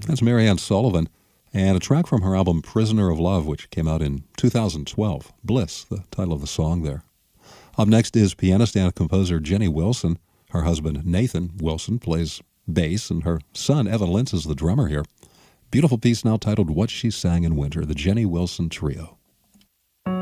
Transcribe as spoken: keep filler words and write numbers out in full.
That's Marianne Sullivan, and a track from her album Prisoner of Love, which came out in two thousand twelve. Bliss, the title of the song there. Up next is pianist and composer Jenny Wilson. Her husband, Nathan Wilson, plays bass, and her son, Evan Lentz, is the drummer here. Beautiful piece now titled What She Sang in Winter, the Jenny Wilson Trio.